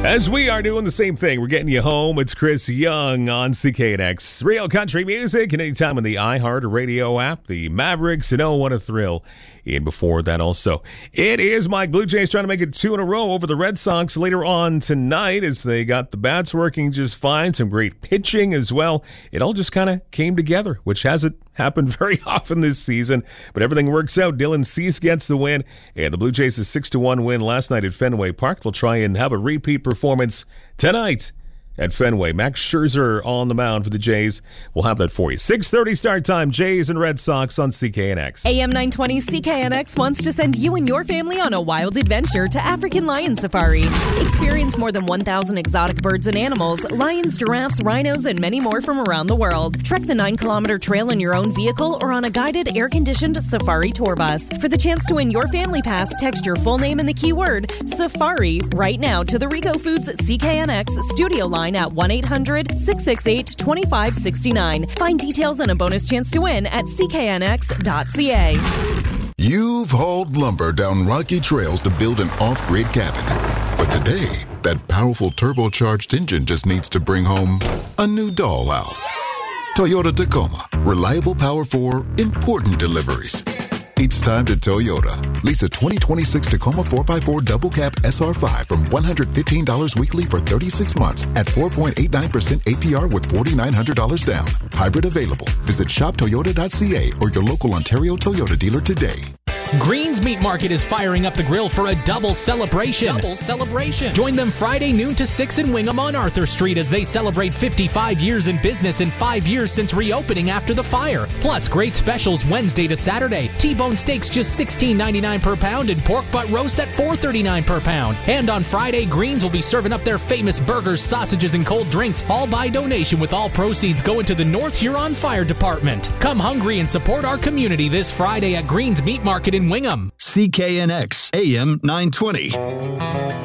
As we are doing the same thing, we're getting you home. It's Chris Young on CKNX. Real country music, and anytime on the iHeart Radio app, the Mavericks, and oh, what a thrill. And before that also, it is Mike. Blue Jays trying to make it 2 in a row over the Red Sox later on tonight as they got the bats working just fine. Some great pitching as well. It all just kind of came together, which hasn't happened very often this season. But everything works out. Dylan Cease gets the win. And the Blue Jays' 6-1 win last night at Fenway Park. They'll try and have a repeat performance tonight at Fenway. Max Scherzer on the mound for the Jays. We'll have that for you. 6:30 start time. Jays and Red Sox on CKNX. AM 920 CKNX wants to send you and your family on a wild adventure to African Lion Safari. Experience more than 1,000 exotic birds and animals, lions, giraffes, rhinos, and many more from around the world. Trek the 9-kilometer trail in your own vehicle or on a guided, air-conditioned safari tour bus. For the chance to win your family pass, text your full name and the keyword Safari right now to the Rico Foods CKNX studio line at 1-800-668-2569. Find details and a bonus chance to win at cknx.ca. You've hauled lumber down rocky trails to build an off-grid cabin. But today, that powerful turbocharged engine just needs to bring home a new dollhouse. Toyota Tacoma. Reliable power for important deliveries. It's time to Toyota. Lease a 2026 Tacoma 4x4 double cab SR5 from $115 weekly for 36 months at 4.89% APR with $4,900 down. Hybrid available. Visit shoptoyota.ca or your local Ontario Toyota dealer today. Green's Meat Market is firing up the grill for a double celebration. Join them Friday noon to 6 in Wingham on Arthur Street as they celebrate 55 years in business and 5 years since reopening after the fire. Plus, great specials Wednesday to Saturday. T-bone steaks just $16.99 per pound and pork butt roast at $4.39 per pound. And on Friday, Green's will be serving up their famous burgers, sausages, and cold drinks, all by donation with all proceeds going to the North Huron Fire Department. Come hungry and support our community this Friday at Green's Meat Market in Wingham. CKNX AM 920.